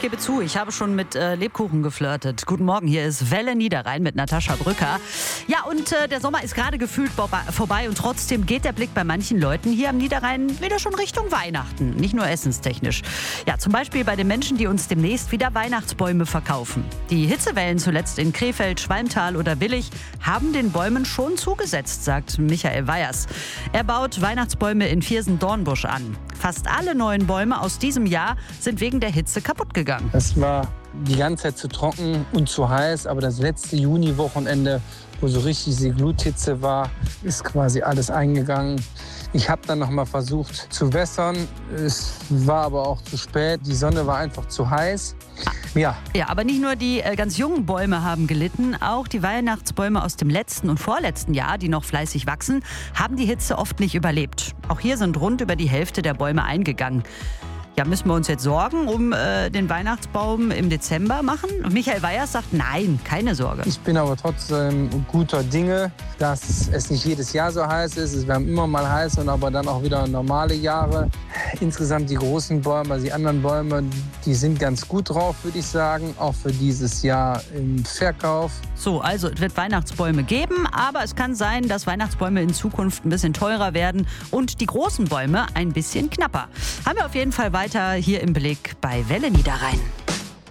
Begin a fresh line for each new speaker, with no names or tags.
gebe zu, ich habe schon mit Lebkuchen geflirtet. Guten Morgen, hier ist Welle Niederrhein mit Natascha Brücker. Ja, und der Sommer ist gerade gefühlt vorbei und trotzdem geht der Blick bei manchen Leuten hier am Niederrhein wieder schon Richtung Weihnachten. Nicht nur essenstechnisch. Ja, zum Beispiel bei den Menschen, die uns demnächst wieder Weihnachtsbäume verkaufen. Die Hitzewellen zuletzt in Krefeld, Schwalmtal oder Willich haben den Bäumen schon zugesetzt, sagt Michael Weyers. Er baut Weihnachtsbäume in Viersen-Dornbusch an. Fast alle neuen Bäume aus diesem Jahr sind wegen der Hitze kaputt gegangen.
Es war die ganze Zeit zu trocken und zu heiß, aber das letzte Juni-Wochenende, wo so richtig die Gluthitze war, ist quasi alles eingegangen. Ich habe dann noch mal versucht zu wässern. Es war aber auch zu spät. Die Sonne war einfach zu heiß. Ja,
aber nicht nur die ganz jungen Bäume haben gelitten, auch die Weihnachtsbäume aus dem letzten und vorletzten Jahr, die noch fleißig wachsen, haben die Hitze oft nicht überlebt. Auch hier sind rund über die Hälfte der Bäume eingegangen. Ja, müssen wir uns jetzt Sorgen um den Weihnachtsbaum im Dezember machen? Und Michael Weyers sagt, nein, keine Sorge.
ich bin aber trotzdem guter Dinge, dass es nicht jedes Jahr so heiß ist. Wir haben immer mal heiß und aber dann auch wieder normale Jahre. Insgesamt die großen Bäume, also die anderen Bäume, die sind ganz gut drauf, würde ich sagen. Auch für dieses Jahr im Verkauf.
So, also es wird Weihnachtsbäume geben, aber es kann sein, dass Weihnachtsbäume in Zukunft ein bisschen teurer werden und die großen Bäume ein bisschen knapper. Haben wir auf jeden Fall weiter hier im Blick bei Welle Niederrhein.